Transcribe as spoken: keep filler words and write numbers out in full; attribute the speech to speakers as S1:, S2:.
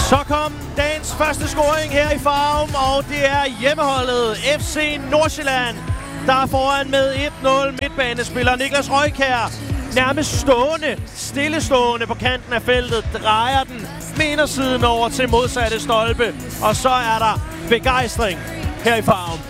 S1: Så kom dagens første scoring her i Farum, og det er hjemmeholdet F C Nordsjælland, der er foran med et nul. Midtbanespiller Niklas Røykjær nærmest stående, stillestående på kanten af feltet, drejer den med indersiden over til modsatte stolpe, og så er der begejstring her i Farum.